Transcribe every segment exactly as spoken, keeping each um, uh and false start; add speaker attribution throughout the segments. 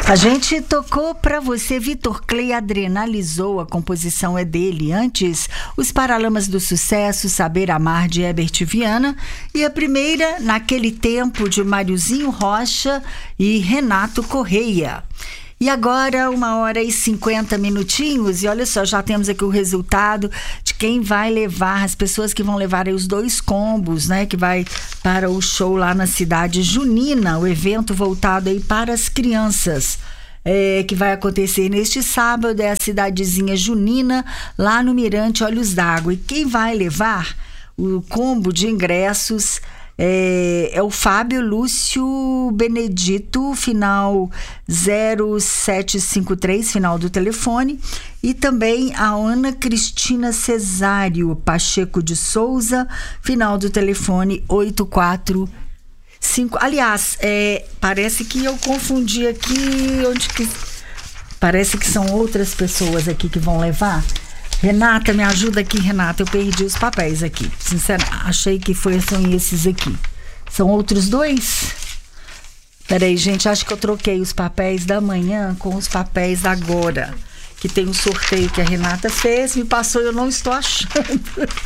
Speaker 1: A gente tocou pra você Vitor Clay, Adrenalizou, a composição é dele. Antes, Os Paralamas do Sucesso, Saber Amar, de Herbert Viana. E a primeira, Naquele Tempo, de Mariozinho Rocha e Renato Correia. E agora, uma hora e cinquenta minutinhos, e olha só, já temos aqui o resultado de quem vai levar, as pessoas que vão levar aí os dois combos, né, que vai para o show lá na cidade junina, o evento voltado aí para as crianças, é, que vai acontecer neste sábado, é a cidadezinha junina, lá no Mirante Olhos d'Água. E quem vai levar o combo de ingressos É, é o Fábio Lúcio Benedito, final zero sete cinco três, final do telefone, e também a Ana Cristina Cesário Pacheco de Souza, final do telefone oito quatro cinco. Aliás, é, parece que eu confundi aqui, onde que parece que são outras pessoas aqui que vão levar. Renata, me ajuda aqui, Renata, eu perdi os papéis aqui. Sinceramente, achei que foi, são esses aqui. São outros dois? Peraí, gente, acho que eu troquei os papéis da manhã com os papéis da agora. Que tem um sorteio que a Renata fez, me passou e eu não estou achando.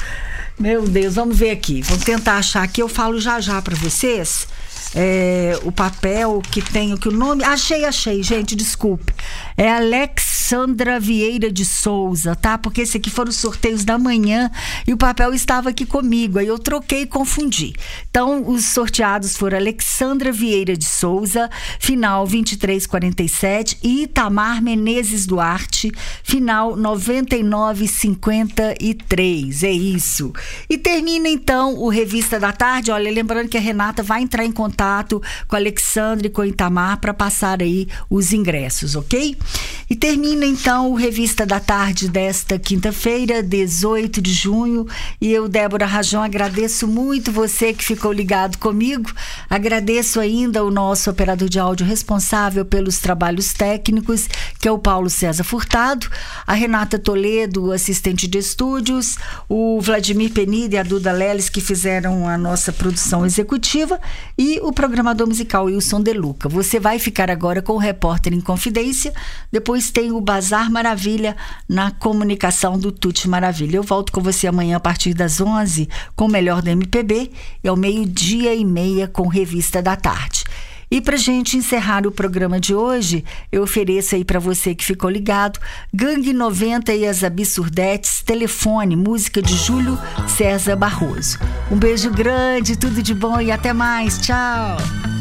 Speaker 1: Meu Deus, vamos ver aqui. Vamos tentar achar aqui, eu falo já já para vocês. É, o papel que tem o que o nome. Achei, achei, gente, desculpe. É Alexandra Vieira de Souza, tá? Porque esse aqui foram os sorteios da manhã e o papel estava aqui comigo. Aí eu troquei e confundi. Então, os sorteados foram Alexandra Vieira de Souza, final vinte e três quarenta e sete, e Itamar Menezes Duarte, final noventa e nove cinquenta e três. É isso. E termina então o Revista da Tarde. Olha, lembrando que a Renata vai entrar em contato com a Alexandre e com o Itamar para passar aí os ingressos, ok? E termina então o Revista da Tarde desta quinta-feira, dezoito de junho, e eu, Débora Rajão, agradeço muito você que ficou ligado comigo, agradeço ainda o nosso operador de áudio responsável pelos trabalhos técnicos, que é o Paulo César Furtado, a Renata Toledo, assistente de estúdios, o Vladimir Penida e a Duda Leles, que fizeram a nossa produção executiva, e o programador musical Wilson De Luca. Você vai ficar agora com o Repórter em Confidência, depois tem o Bazar Maravilha na comunicação do Tuti Maravilha. Eu volto com você amanhã a partir das onze com o melhor do M P B e ao meio-dia e meia com Revista da Tarde. E pra gente encerrar o programa de hoje, eu ofereço aí pra você que ficou ligado, Gangue noventa e as Absurdetes, Telefone, música de Júlio César Barroso. Um beijo grande, tudo de bom e até mais. Tchau!